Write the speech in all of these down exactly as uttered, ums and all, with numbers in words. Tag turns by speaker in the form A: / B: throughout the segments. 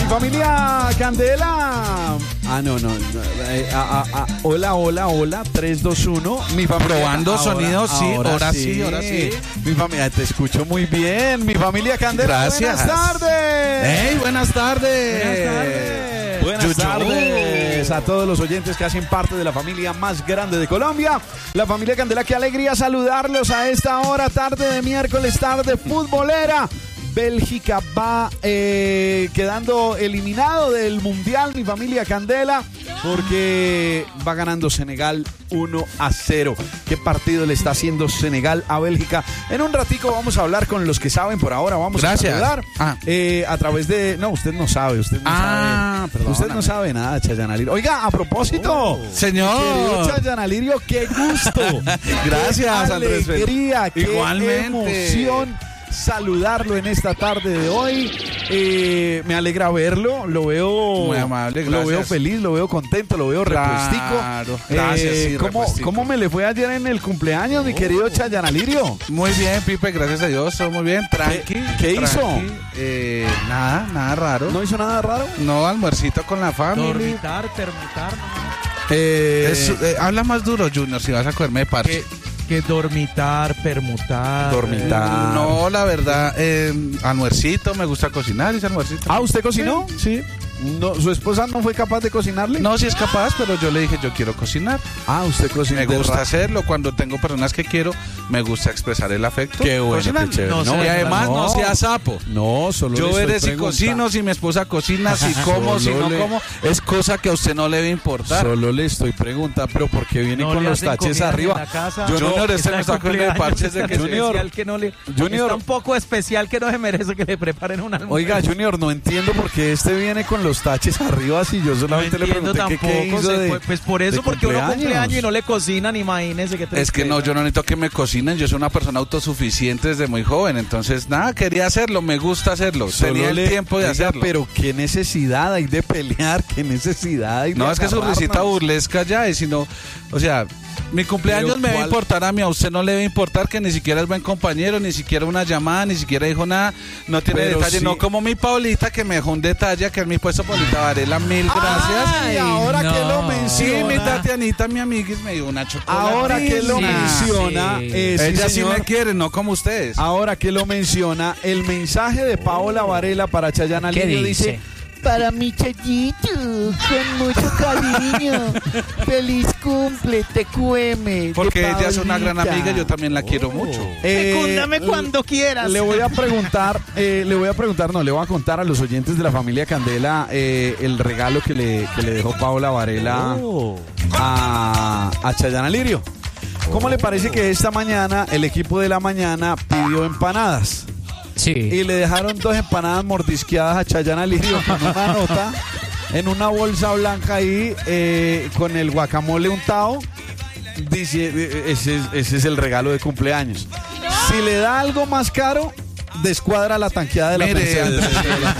A: familia Candela. Ah, no, no. Eh, ah, ah, ah. Hola, hola, hola. tres, dos, uno. Mi familia.
B: Probando ahora, sonido, sí. Ahora, ahora sí, sí, ahora sí.
A: Mi familia, te escucho muy bien. Mi familia Candela.
B: Gracias.
A: Buenas tardes.
B: Hey, buenas tardes.
A: Buenas tardes. Buenas
B: Yuyu.
A: tardes a todos los oyentes que hacen parte de la familia más grande de Colombia. La familia Candela, qué alegría saludarlos a esta hora, tarde de miércoles, tarde futbolera. Bélgica va eh, quedando eliminado del Mundial, mi familia Candela, porque va ganando Senegal uno a cero. ¿Qué partido le está haciendo Senegal a Bélgica? En un ratico vamos a hablar con los que saben. Por ahora vamos
B: Gracias.
A: a saludar
B: ah.
A: eh, a través de... No, usted no sabe, usted no
B: ah,
A: sabe.
B: Perdóname.
A: Usted no sabe nada, Chayanne Alirio. Oiga, a propósito,
B: oh, señor
A: querido Chayanne Alirio, qué gusto.
B: Gracias,
A: qué
B: Andrés.
A: Alegría, qué
B: Igualmente.
A: emoción saludarlo en esta tarde de hoy. Eh, me alegra verlo, lo veo
B: muy amable, gracias.
A: Lo veo feliz, lo veo contento, lo veo repuestico.
B: Claro, gracias.
A: Eh,
B: sí,
A: ¿cómo, ¿Cómo me le fue ayer en el cumpleaños, oh. mi querido Chayanne Alirio?
B: Muy bien, Pipe, gracias a Dios, todo muy bien, tranqui.
A: ¿Qué, qué
B: tranqui.
A: hizo?
B: Eh, nada, nada raro.
A: ¿No hizo nada raro?
B: No, almuercito con la familia.
C: Dormitar, permutar, ¿no?
B: Eh, es, eh, habla más duro, Junior, si vas a cogerme de parche.
C: Que dormitar, permutar.
A: Dormitar.
B: No, la verdad, eh, almuercito, me gusta cocinar, ese almuercito.
A: Ah, ¿usted cocinó?
B: Sí.
A: No, ¿su esposa no fue capaz de cocinarle?
B: No, sí es capaz, pero yo le dije, yo quiero cocinar.
A: Ah, usted cocina.
B: Me gusta hacerlo. Cuando tengo personas que quiero, me gusta expresar el afecto.
A: Qué bueno, qué chévere.
B: No, no, y además no, no sea sapo.
A: No, solo
B: yo veré si cocino, si mi esposa cocina, si como, si no le... como. Es cosa que a usted no le debe importar.
A: Solo le estoy preguntando, pero ¿por qué viene no con los taches arriba?
B: Junior, este me está con el parche de que
C: Junior, que no le, Junior, está un poco especial que no se merece que le preparen un almuerzo.
A: Oiga, Junior, no entiendo por qué este viene con los taches arriba si yo solamente
C: no
A: le pregunté
C: tampoco,
A: qué hizo de,
C: fue, pues por eso, porque uno cumple año y no le cocinan, imagínese que
B: es que no, yo no necesito que me cocinen, yo soy una persona autosuficiente desde muy joven, entonces nada, quería hacerlo, me gusta hacerlo,
A: Solo
B: tenía el
A: le,
B: tiempo de
A: oiga,
B: hacerlo.
A: Pero qué necesidad hay de pelear, qué necesidad hay de
B: no, es que su risita burlesca ya, y si no, o sea... Mi cumpleaños me debe importar a mí, a usted no le debe importar que ni siquiera es buen compañero, ni siquiera una llamada, ni siquiera dijo nada, no tiene pero detalle, sí. No como mi Paulita que me dejó un detalle, que es mi puesto Paulita Varela, mil gracias.
A: Ay, ahora no. que lo menciona.
B: Sí, mi Tatianita, mi amiga, me dio una chocolate.
A: Ahora que lo sí, menciona,
B: sí.
A: Eh, sí,
B: ella
A: señor.
B: sí me quiere, no como ustedes.
A: Ahora que lo menciona, el mensaje de Paola Varela para Chayanne Alirio dice... dice
D: para mi Chayito, con mucho cariño. Feliz cumple, te cueme.
B: Porque ella es una gran amiga y yo también la quiero oh. mucho.
D: Eh, Fecúndame cuando quieras.
A: Le voy a preguntar, eh, le voy a preguntar, no, le voy a contar a los oyentes de la familia Candela eh, el regalo que le, que le dejó Paola Varela oh. a, a Chayanne Alirio. ¿Cómo le parece que esta mañana el equipo de la mañana pidió empanadas?
C: Sí.
A: Y le dejaron dos empanadas mordisqueadas a Chayanne Alirio con una nota en una bolsa blanca ahí eh, con el guacamole untado. Dice, ese, ese es el regalo de cumpleaños. Si le da algo más caro, descuadra la tanqueada de la Mercedes.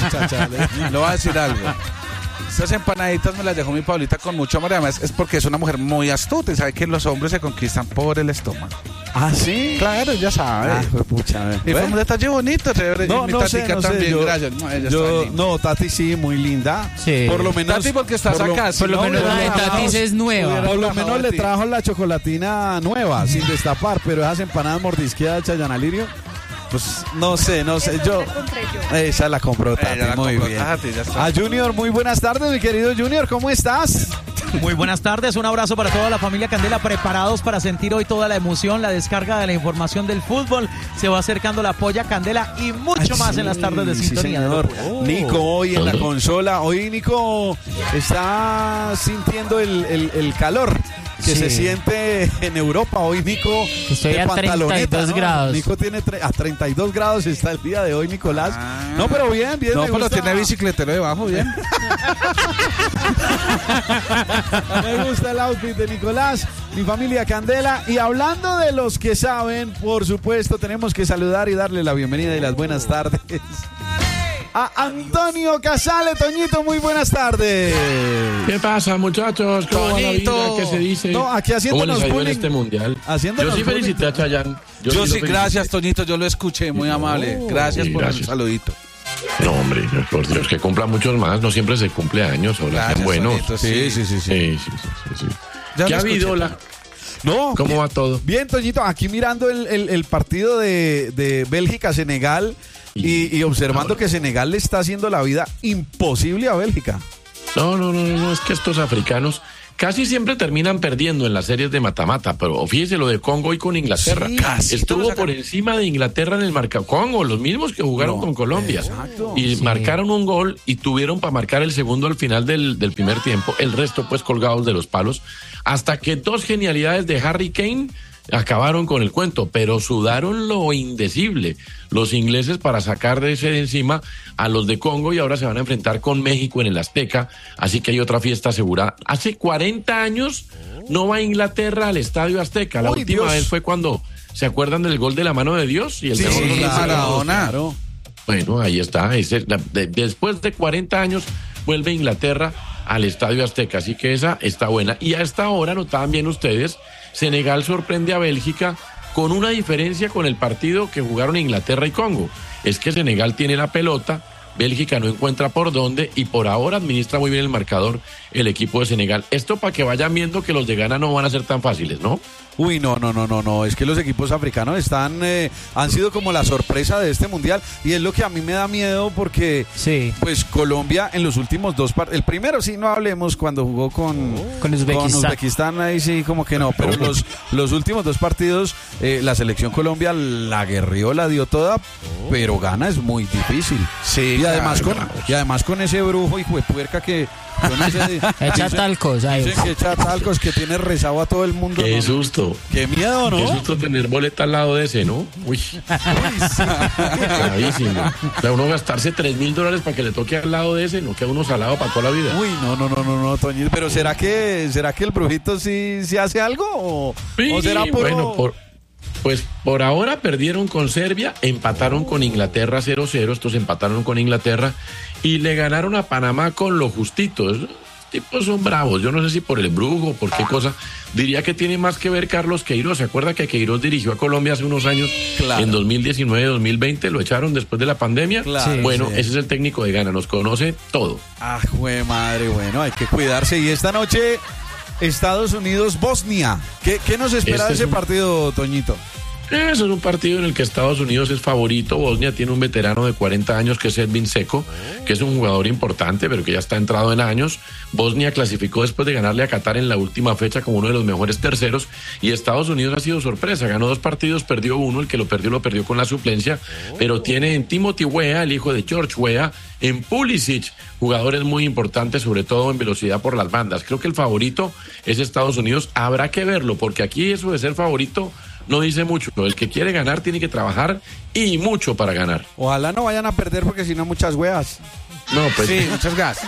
B: Le voy a decir algo. Estas empanaditas me las dejó mi Paulita con mucho amor. Además es porque es una mujer muy astuta y sabe que los hombres se conquistan por el estómago.
A: ¿Ah, sí?
B: Claro, ya sabe.
A: Ah, pues, pucha,
B: y fue un detalle bonito.
A: No,
B: mi
A: no
B: Tati
A: sé, no
B: también,
A: sé. Yo,
B: gracias. No, ella
A: yo,
B: está
A: no, Tati sí, muy linda.
C: Sí.
A: Por lo menos.
B: Tati porque estás
A: por
B: acá.
A: Lo,
B: si
C: por lo
B: no,
C: menos la de Tati es nueva.
A: Por lo menos le trajo la chocolatina nueva, sin destapar, pero esas empanadas mordisqueadas de Chayanne Alirio. Pues no sé, no sé, yo, yo. Esa la compró Tati, la muy compró bien. Tati, a Junior, muy buenas tardes, mi querido Junior, ¿cómo estás?
C: Muy buenas tardes, un abrazo para toda la familia Candela, preparados para sentir hoy toda la emoción, la descarga de la información del fútbol. Se va acercando la polla Candela y mucho Ay, más sí, en las tardes de sintonía.
A: Sí, oh. Nico hoy en la consola, hoy Nico está sintiendo el, el, el calor que sí. se siente en Europa. Hoy Nico
C: estoy a treinta y dos
A: ¿no?
C: grados.
A: Nico tiene tre- a treinta y dos grados está el día de hoy, Nicolás. Ah. No, pero bien, bien.
B: No,
A: me
B: pero
A: gusta.
B: tiene bicicletero debajo, bien.
A: Me gusta el outfit de Nicolás, mi familia Candela. Y hablando de los que saben, por supuesto, tenemos que saludar y darle la bienvenida y las buenas tardes a Antonio Casale. Toñito, muy buenas tardes.
E: ¿Qué pasa, muchachos? ¿Cómo va la vida? ¿Qué se dice?
A: No, aquí haciéndonos
E: ¿Cómo les ha ido
A: bullying
E: en este mundial?
A: Haciéndonos
E: yo sí felicité a Chayanne.
B: Yo, yo sí, sí gracias, Toñito, yo lo escuché, muy amable.
E: Oh,
B: gracias
E: sí,
B: por
E: gracias.
B: el saludito.
E: No, hombre, por Dios, que cumpla muchos más, no siempre se cumple años, o sean buenos.
A: Sí, sí, sí, sí.
E: Sí, sí, sí, sí, sí.
A: Ya
E: ¿Qué
A: lo
E: ha habido,
A: escuché.
E: la?
A: No,
E: ¿Cómo
A: bien,
E: va todo?
A: Bien, Toñito, aquí mirando el, el, el partido de, de Bélgica-Senegal y, y observando que Senegal le está haciendo la vida imposible a Bélgica.
E: No, no, no, no, es que estos africanos casi siempre terminan perdiendo en las series de mata-mata, pero fíjese lo de Congo y con Inglaterra.
A: Sí, casi
E: estuvo
A: todos
E: por
A: sacan-
E: encima de Inglaterra en el marca Congo, los mismos que jugaron
A: No,
E: con Colombia.
A: exacto.
E: Y
C: Sí.
E: marcaron un gol y tuvieron para marcar el segundo al final del, del primer tiempo, el resto pues colgados de los palos, hasta que dos genialidades de Harry Kane acabaron con el cuento, pero sudaron lo indecible los ingleses para sacar de ese de encima a los de Congo y ahora se van a enfrentar con México en el Azteca, así que hay otra fiesta asegurada. Hace cuarenta años no va Inglaterra al Estadio Azteca, la
A: Uy,
E: última
A: Dios.
E: vez fue cuando, ¿se acuerdan del gol de la mano de Dios? Y el
A: Sí,
E: mejor gol de la
B: Maradona.
A: claro.
E: Bueno, ahí está. Ese- la- de- después de cuarenta años vuelve Inglaterra al Estadio Azteca, así que esa está buena. Y a esta hora, notaban bien ustedes, Senegal sorprende a Bélgica con una diferencia con el partido que jugaron Inglaterra y Congo. Es que Senegal tiene la pelota, Bélgica no encuentra por dónde y por ahora administra muy bien el marcador el equipo de Senegal. Esto para que vayan viendo que los de Ghana no van a ser tan fáciles, ¿no?
A: Uy, no, no, no, no, no. Es que los equipos africanos están, eh, han sido como la sorpresa de este mundial y es lo que a mí me da miedo porque,
C: Sí.
A: pues Colombia en los últimos dos partidos, el primero sí no hablemos cuando jugó con,
C: Con Uzbekistán.
A: Uzbekistán, ahí sí como que no, pero los, los últimos dos partidos eh, la selección Colombia la guerrió, la dio toda, pero gana es muy difícil.
B: Sí,
A: y además con,
E: claro.
A: y además con ese brujo hijo de puerca que yo no sé,
C: Echa
A: dicen-
C: talcos ahí.
A: dicen que echa talcos, que tiene rezado a todo el mundo.
E: Qué
A: ¿no?
E: susto.
A: Qué miedo, ¿no?
E: Qué susto tener boleta al lado de ese, ¿no? Uy. Gravísimo. O sea, uno gastarse tres mil dólares para que le toque al lado de ese, no queda uno salado para toda la vida.
A: Uy, no, no, no, no, no, Toñito. Pero ¿será que será que el brujito sí, sí hace algo? ¿O,
E: Sí,
A: o será puro...
E: bueno, por, pues por ahora perdieron con Serbia, empataron con Inglaterra cero cero, estos empataron con Inglaterra y le ganaron a Panamá con lo justito. Esos tipos son bravos, yo no sé si por el brujo, por qué cosa. Diría que tiene más que ver Carlos Queiroz. ¿Se acuerda que Queiroz dirigió a Colombia hace unos años?
A: Claro.
E: En dos mil diecinueve, dos mil veinte, lo echaron después de la pandemia.
A: Claro, Sí.
E: Bueno,
A: sí.
E: ese es el técnico de Ghana, nos conoce todo.
A: Ah, jue madre, bueno, hay que cuidarse. Y esta noche, Estados Unidos-Bosnia. ¿Qué, ¿Qué nos espera
E: Este
A: de
E: es
A: ese
E: un-
A: partido, Toñito?
E: Eso es un partido en el que Estados Unidos es favorito. Bosnia tiene un veterano de cuarenta años que es Edvin Seco, que es un jugador importante, pero que ya está entrado en años. Bosnia clasificó después de ganarle a Qatar en la última fecha como uno de los mejores terceros. Y Estados Unidos ha sido sorpresa. Ganó dos partidos, perdió uno. El que lo perdió, lo perdió con la suplencia. Pero tiene en Timothy Weah, el hijo de George Weah, en Pulisic, jugadores muy importantes, sobre todo en velocidad por las bandas. Creo que el favorito es Estados Unidos. Habrá que verlo, porque aquí eso de ser favorito no dice mucho. El que quiere ganar tiene que trabajar y mucho para ganar.
A: Ojalá no vayan a perder porque si no muchas weas.
E: No, pues
B: Sí, muchas gracias.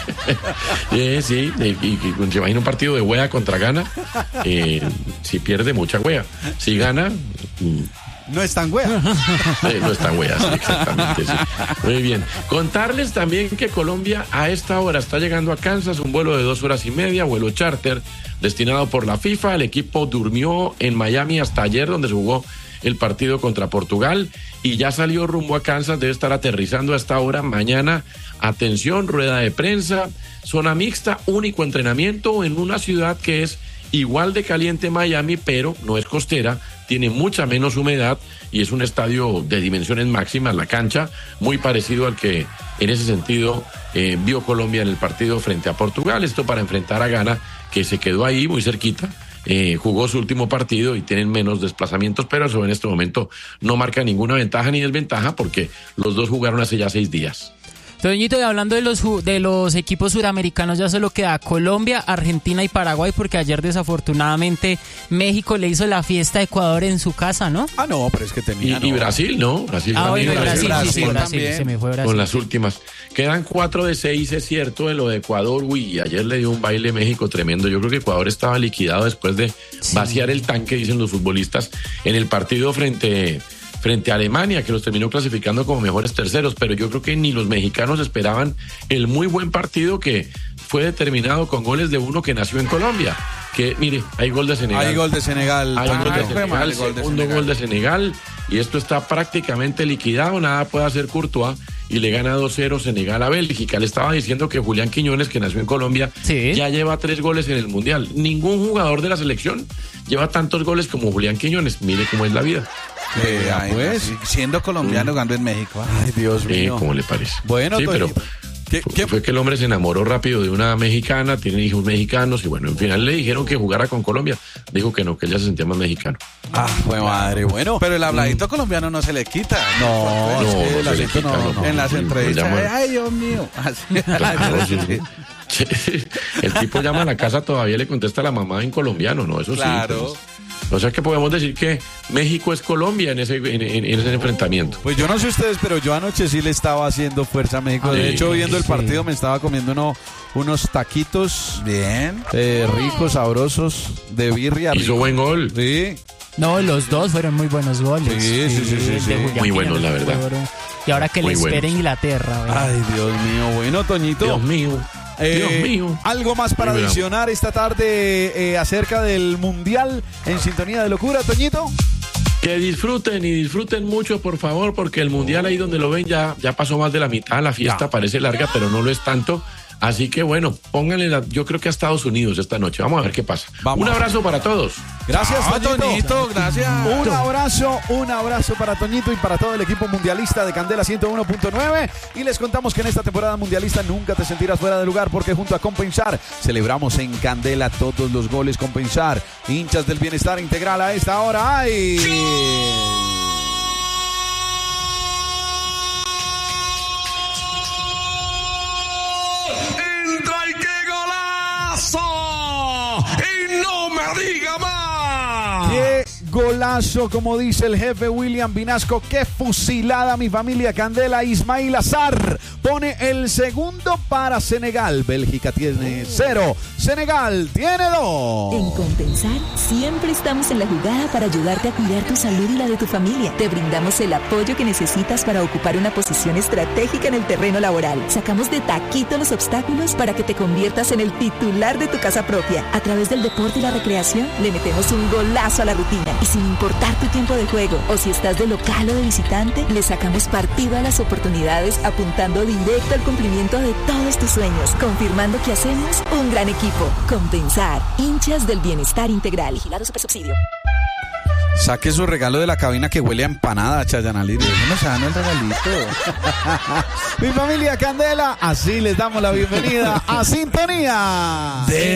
E: eh, sí, y, y- y se imagina un partido de wea contra Ghana. Eh, si pierde, mucha wea. Si gana, mm,
A: No es tan wea.
E: eh, no está wea, sí, exactamente. Sí. Muy bien. Contarles también que Colombia a esta hora está llegando a Kansas, un vuelo de dos horas y media, vuelo charter, destinado por la FIFA. El equipo durmió en Miami hasta ayer, donde se jugó el partido contra Portugal, y ya salió rumbo a Kansas, debe estar aterrizando a esta hora. Mañana, atención, rueda de prensa, zona mixta, único entrenamiento en una ciudad que es igual de caliente Miami, pero no es costera, tiene mucha menos humedad y es un estadio de dimensiones máximas, la cancha, muy parecido al que en ese sentido eh, vio Colombia en el partido frente a Portugal. Esto para enfrentar a Ghana, que se quedó ahí muy cerquita. Eh, jugó su último partido y tienen menos desplazamientos, pero eso en este momento no marca ninguna ventaja ni desventaja porque los dos jugaron hace ya seis días.
F: Toñito, y hablando de los ju- de los equipos suramericanos, ya solo queda Colombia, Argentina y Paraguay, porque ayer desafortunadamente México le hizo la fiesta a Ecuador en su casa, ¿no?
A: Ah, no, pero es que
E: Y,
A: tenía.
E: y
A: no.
E: Brasil, ¿no? Brasil
F: Ah,
E: también,
F: bueno, Brasil,
E: Brasil,
F: sí, sí,
A: Brasil
F: Brasil,
A: también.
F: se me fue Brasil.
E: con las últimas. Quedan cuatro de seis, es cierto, de lo de Ecuador. Uy, ayer le dio un baile México tremendo. Yo creo que Ecuador estaba liquidado después de vaciar el tanque, dicen los futbolistas, en el partido frente, frente a Alemania, que los terminó clasificando como mejores terceros. Pero yo creo que ni los mexicanos esperaban el muy buen partido que fue determinado con goles de uno que nació en Colombia, que, mire, hay gol de Senegal.
A: Hay gol de Senegal.
E: Hay
A: Ah,
E: gol de
A: no,
E: Senegal,
A: mal, gol de
E: segundo
A: Senegal.
E: gol de Senegal, y esto está prácticamente liquidado, nada puede hacer Courtois, y le gana dos cero Senegal a Bélgica. Le estaba diciendo que Julián Quiñones, que nació en Colombia,
F: Sí.
E: ya lleva tres goles en el Mundial. Ningún jugador de la selección lleva tantos goles como Julián Quiñones. Mire cómo es la vida.
A: Eh,
B: Ay,
A: pues.
B: sí, siendo colombiano jugando en México. ah.
A: Ay, Dios
E: Eh,
A: mío.
E: ¿Cómo le parece?
A: Bueno,
E: sí, pero
A: Toñito, ¿qué-
E: fue,
A: qué-
E: fue que el hombre se enamoró rápido de una mexicana, tiene hijos mexicanos, y bueno, en final le dijeron que jugara con Colombia. Dijo que no, que él ya se sentía más mexicano.
A: Ah, fue madre, bueno.
B: Pero el habladito colombiano no se le quita.
A: No,
E: No,
A: es que
E: no
A: el
E: se le
A: acento
E: quita,
A: no,
E: no.
A: no.
B: En las
E: sí,
B: entrevistas.
E: lo llaman.
B: Ay, Dios mío. Así.
E: Claro, sí, sí. El tipo llama a la casa, todavía le contesta a la mamá en colombiano, ¿no? Eso sí.
B: Claro.
E: pues. O sea que podemos decir que México es Colombia en ese, en, en- en ese enfrentamiento.
A: Pues yo no sé ustedes, pero yo anoche sí le estaba haciendo fuerza a México. De
E: Sí,
A: hecho, viendo el
F: sí.
A: partido me estaba comiendo uno- unos taquitos
B: Bien.
A: eh, ricos, sabrosos, de birria.
E: Hizo
A: rico.
E: buen gol.
A: Sí.
F: No, los dos fueron muy buenos goles.
A: Sí, sí, sí, sí,
F: el
A: sí.
F: de Julián
E: Muy buenos,
F: Quiñones
E: la verdad.
F: fue oro. Y ahora que
E: Muy
F: le espera
E: buenos.
F: Inglaterra. ¿verdad?
A: Ay, Dios mío. Bueno, Toñito.
E: Dios mío.
A: Eh,
E: Dios mío.
A: ¿Algo más para
E: Muy bravo.
A: adicionar esta tarde eh, acerca del Mundial en Sintonía de Locura, Toñito?
E: Que disfruten y disfruten mucho, por favor, porque el Mundial ahí donde lo ven ya, ya pasó más de la mitad. La fiesta
A: Ya.
E: parece larga, pero no lo es tanto. Así que bueno, pónganle la, yo creo que a Estados Unidos esta noche. Vamos a ver qué pasa.
A: Vamos.
E: Un abrazo para todos.
A: Gracias,
B: Ah,
A: Toñito.
B: Toñito, gracias.
A: Un abrazo, un abrazo para Toñito y para todo el equipo mundialista de Candela ciento uno punto nueve. Y les contamos que en esta temporada mundialista nunca te sentirás fuera de lugar porque junto a Compensar celebramos en Candela todos los goles. Compensar, hinchas del bienestar integral a esta hora. ¡Ay!
G: ¡Entra y qué golazo! ¡Y no me diga más!
A: ¡Qué golazo! Como dice el jefe William Vinasco, ¡qué fusilada mi familia Candela! Ismail Azar pone el segundo para Senegal. Bélgica tiene cero, Senegal tiene
H: En
A: dos.
H: Compensar, siempre estamos en la jugada para ayudarte a cuidar tu salud y la de tu familia. Te brindamos el apoyo que necesitas para ocupar una posición estratégica en el terreno laboral. Sacamos de taquito los obstáculos para que te conviertas en el titular de tu casa propia. A través del deporte y la recreación, le metemos un golazo a la rutina. Y sin importar tu tiempo de juego, o si estás de local o de visitante, le sacamos partido a las oportunidades apuntando directo al cumplimiento de todos tus sueños, confirmando que hacemos un gran equipo. Compensar, hinchas del bienestar integral. Vigilado Supersubsidio.
A: Saque su regalo de la cabina que huele a empanada, Chayanalí.
B: No se dan el regalito.
A: Mi familia Candela, así les damos la bienvenida a Sintonía
B: De